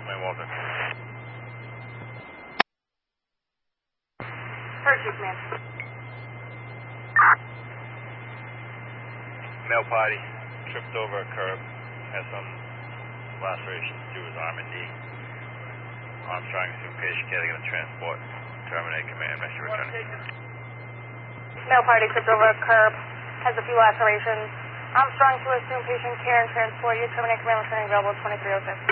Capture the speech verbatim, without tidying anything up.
Wayne Walter. Pursuit, man. Male party, tripped over a curb, has some lacerations to his arm and knee. Armstrong assumed patient care, they're going to transport. Terminate command, make sure returning. Male party tripped over a curb, has a few lacerations. Armstrong to assume patient care and transport. You terminate command, returning available twenty-three oh six.